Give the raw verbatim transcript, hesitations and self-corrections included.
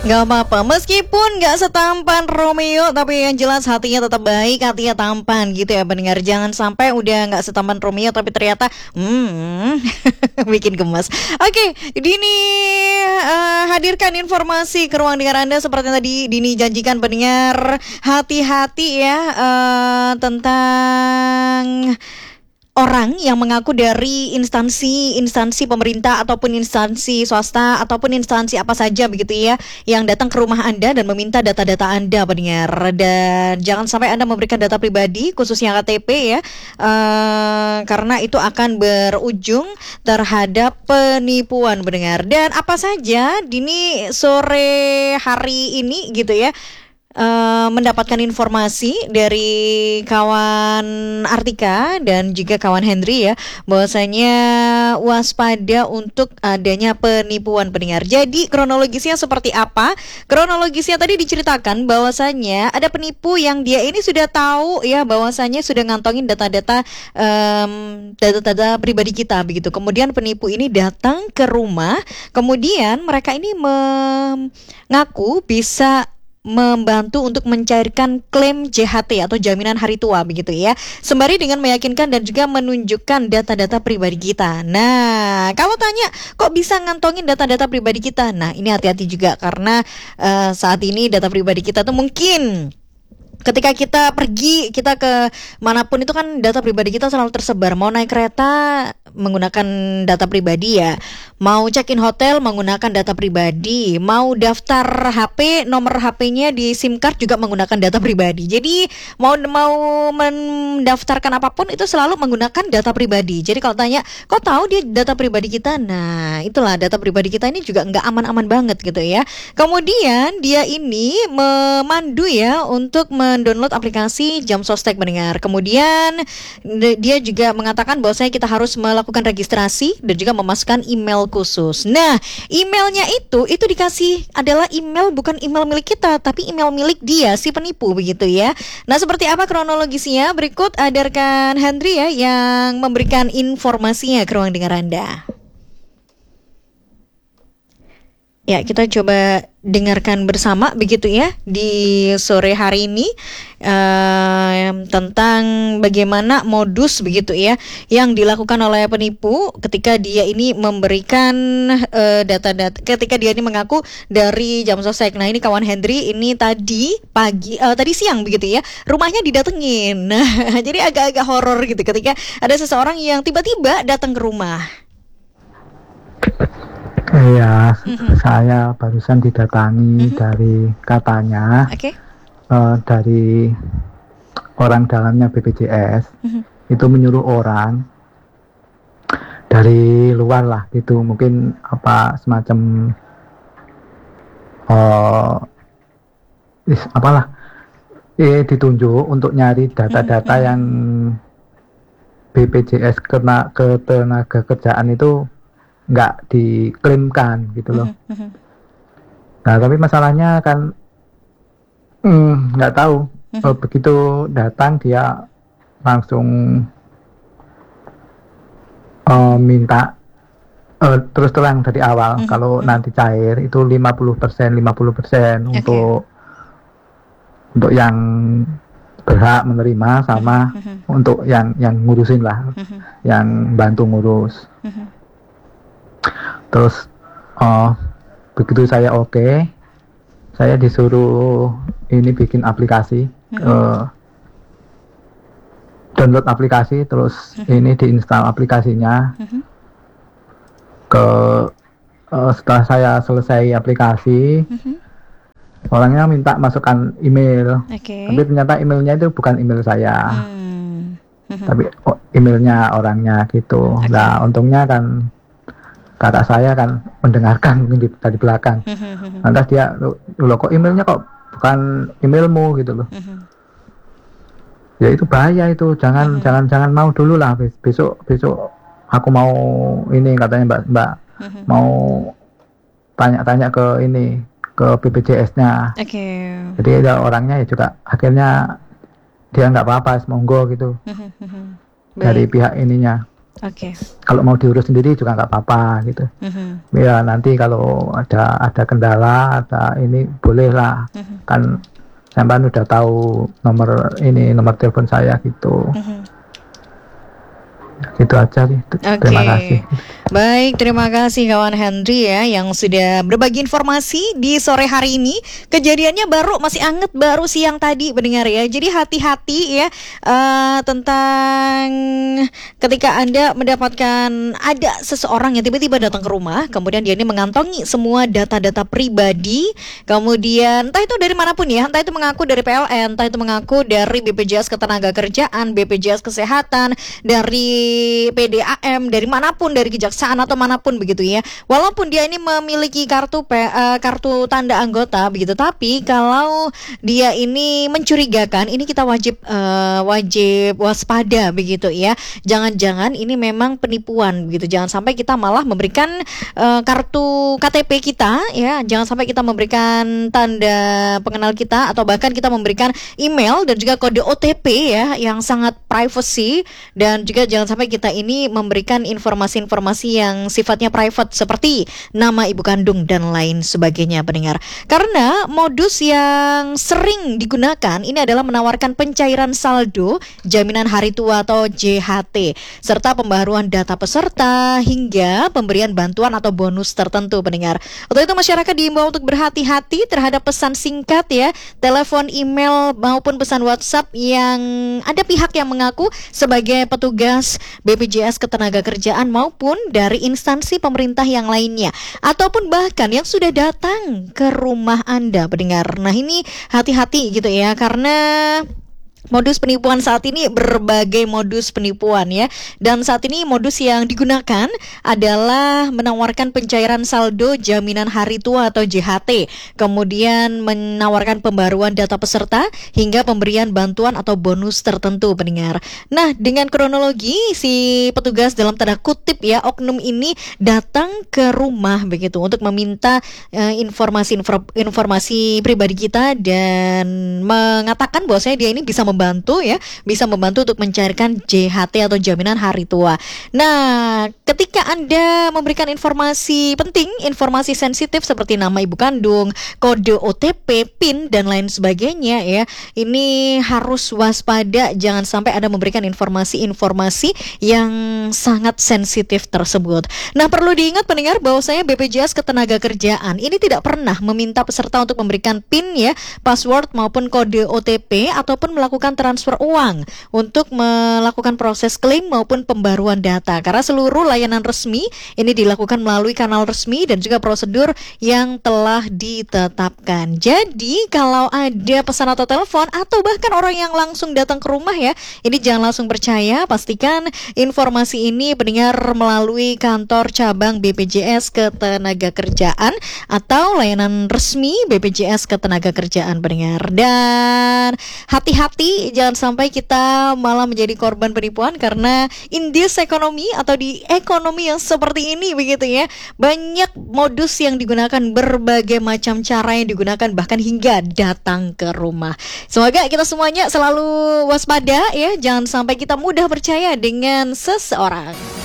Gak apa-apa, meskipun gak setampan Romeo, tapi yang jelas hatinya tetap baik, hatinya tampan gitu ya pendengar. Jangan sampai udah gak setampan Romeo tapi ternyata hmm bikin gemes. Oke, Dini uh, hadirkan informasi ke ruang dengar Anda seperti yang tadi Dini janjikan pendengar. Hati-hati ya uh, tentang orang yang mengaku dari instansi-instansi pemerintah ataupun instansi swasta ataupun instansi apa saja begitu ya, yang datang ke rumah Anda dan meminta data-data Anda pendengar. Dan jangan sampai Anda memberikan data pribadi khususnya K T P ya, uh, karena itu akan berujung terhadap penipuan pendengar. Dan apa saja Dini sore hari ini gitu ya Uh, mendapatkan informasi dari kawan Artika dan juga kawan Henry ya, bahwasanya waspada untuk adanya penipuan pendengar. Jadi kronologisnya seperti apa? Kronologisnya tadi diceritakan bahwasanya ada penipu yang dia ini sudah tahu ya bahwasanya sudah ngantongin data-data um, data-data pribadi kita begitu. Kemudian penipu ini datang ke rumah, kemudian mereka ini mengaku bisa membantu untuk mencairkan klaim J H T atau jaminan hari tua begitu ya, sembari dengan meyakinkan dan juga menunjukkan data-data pribadi kita. Nah, kalau tanya kok bisa ngantongin data-data pribadi kita? Nah, ini hati-hati juga karena uh, saat ini data pribadi kita tuh mungkin ketika kita pergi, kita ke manapun itu kan data pribadi kita selalu tersebar. Mau naik kereta menggunakan data pribadi ya, mau check-in hotel menggunakan data pribadi, mau daftar H P, nomor H P-nya di SIM card juga menggunakan data pribadi. Jadi mau mau mendaftarkan apapun itu selalu menggunakan data pribadi. Jadi kalau tanya, kok tahu dia data pribadi kita? Nah, itulah data pribadi kita ini juga nggak aman-aman banget gitu ya. Kemudian dia ini memandu ya untuk mendownload aplikasi Jam Sostek mendengar. Kemudian dia juga mengatakan bahwasanya kita harus melakukan registrasi dan juga memasukkan email khusus. Nah, emailnya itu itu dikasih adalah email bukan email milik kita, tapi email milik dia si penipu begitu ya. Nah, seperti apa kronologisnya? Berikut hadirkan Henry ya yang memberikan informasinya ke ruang dengar Anda. Ya, kita coba dengarkan bersama begitu ya di sore hari ini uh, tentang bagaimana modus begitu ya yang dilakukan oleh penipu ketika dia ini memberikan uh, data-data, ketika dia ini mengaku dari Jam Sostek. Nah, ini kawan Henry ini tadi pagi uh, tadi siang begitu ya rumahnya didatengin. Nah, jadi agak-agak horor gitu ketika ada seseorang yang tiba-tiba datang ke rumah. Iya, Mm-hmm. saya barusan didatangi Mm-hmm. dari katanya okay. uh, dari orang dalamnya B P J S, mm-hmm. itu menyuruh orang dari luar lah gitu, mungkin apa semacam uh, is, apalah, eh ditunjuk untuk nyari data-data mm-hmm. yang B P J S kena ketenaga kerjaan itu nggak diklaimkan gitu loh. Mm-hmm. Nah, tapi masalahnya kan mm, nggak tahu. Mm-hmm. Oh, begitu datang dia langsung uh, minta uh, terus terang dari awal, mm-hmm. kalau nanti cair itu lima puluh persen lima puluh persen okay. untuk untuk yang berhak menerima sama mm-hmm. untuk yang yang ngurusin lah, mm-hmm. yang bantu ngurus. Mm-hmm. Terus uh, begitu saya oke, okay, saya disuruh ini bikin aplikasi, mm-hmm. uh, download aplikasi, terus mm-hmm. ini diinstal aplikasinya. Mm-hmm. Ke uh, setelah saya selesai aplikasi, mm-hmm. orangnya minta masukkan email, okay. tapi ternyata emailnya itu bukan email saya, mm-hmm. tapi oh, emailnya orangnya gitu. Okay. Nah, untungnya kan kakak saya kan mendengarkan mungkin di, dari belakang. Mm-hmm. Lantas dia, loh kok emailnya kok bukan emailmu gitu loh. Mm-hmm. Ya itu bahaya itu, jangan mm-hmm. jangan jangan mau dulu lah, besok besok aku mau ini katanya mbak mbak mm-hmm. mau tanya-tanya ke ini ke B P J S-nya. Okay. Jadi ya orangnya ya juga akhirnya dia nggak apa-apa, monggo gitu. Mm-hmm. dari pihak ininya. Oke. Kalau mau diurus sendiri juga nggak apa-apa gitu. Mhm. Ya nanti kalau ada ada kendala, ada ini bolehlah. Mhm. Kan sampean udah tahu nomor ini, nomor telepon saya gitu. Mhm. Gitu aja sih. Oke. Terima kasih. Baik, terima kasih kawan Henry ya yang sudah berbagi informasi di sore hari ini. Kejadiannya baru masih anget baru siang tadi mendengar ya. Jadi hati-hati ya uh, tentang ketika Anda mendapatkan ada seseorang yang tiba-tiba datang ke rumah, kemudian dia ini mengantongi semua data-data pribadi, kemudian entah itu dari manapun ya, entah itu mengaku dari P L N, entah itu mengaku dari B P J S Ketenagakerjaan, B P J S Kesehatan, dari P D A M, dari manapun, dari kejaksaan atau manapun begitu ya. Walaupun dia ini memiliki kartu P, uh, kartu tanda anggota begitu, tapi kalau dia ini mencurigakan, ini kita wajib uh, wajib waspada begitu ya. Jangan-jangan ini memang penipuan begitu. Jangan sampai kita malah memberikan uh, kartu K T P kita ya. Jangan sampai kita memberikan tanda pengenal kita atau bahkan kita memberikan email dan juga kode O T P ya yang sangat privacy, dan juga jangan sampai kita ini memberikan informasi-informasi yang sifatnya private seperti nama ibu kandung dan lain sebagainya pendengar. Karena modus yang sering digunakan ini adalah menawarkan pencairan saldo, jaminan hari tua atau J H T, serta pembaruan data peserta hingga pemberian bantuan atau bonus tertentu pendengar. Untuk itu masyarakat diimbau untuk berhati-hati terhadap pesan singkat ya, telepon, email maupun pesan WhatsApp yang ada pihak yang mengaku sebagai petugas B P J S Ketenagakerjaan maupun dari instansi pemerintah yang lainnya, ataupun bahkan yang sudah datang ke rumah Anda pendengar. Nah ini hati-hati gitu ya, karena modus penipuan saat ini berbagai modus penipuan ya. Dan saat ini modus yang digunakan adalah menawarkan pencairan saldo, jaminan hari tua atau J H T, kemudian menawarkan pembaruan data peserta hingga pemberian bantuan atau bonus tertentu pendengar. Nah, dengan kronologi si petugas dalam tanda kutip ya, oknum ini datang ke rumah begitu untuk meminta uh, informasi informasi pribadi kita dan mengatakan bahwasanya dia ini bisa membantu ya, bisa membantu untuk mencairkan J H T atau jaminan hari tua. Nah, ketika Anda memberikan informasi penting, informasi sensitif seperti nama ibu kandung, kode O T P, PIN dan lain sebagainya ya, ini harus waspada, jangan sampai Anda memberikan informasi-informasi yang sangat sensitif tersebut. Nah, perlu diingat pendengar bahwasanya B P J S Ketenagakerjaan ini tidak pernah meminta peserta untuk memberikan PIN ya, password maupun kode O T P ataupun melakukan transfer uang untuk melakukan proses klaim maupun pembaruan data, karena seluruh layanan resmi ini dilakukan melalui kanal resmi dan juga prosedur yang telah ditetapkan. Jadi kalau ada pesan atau telepon atau bahkan orang yang langsung datang ke rumah ya, ini jangan langsung percaya, pastikan informasi ini pendengar melalui kantor cabang B P J S Ketenagakerjaan atau layanan resmi B P J S Ketenagakerjaan pendengar. Dan hati-hati jangan sampai kita malah menjadi korban penipuan, karena in this ekonomi atau di ekonomi yang seperti ini begitu ya, banyak modus yang digunakan, berbagai macam cara yang digunakan, bahkan hingga datang ke rumah. Semoga kita semuanya selalu waspada ya, jangan sampai kita mudah percaya dengan seseorang.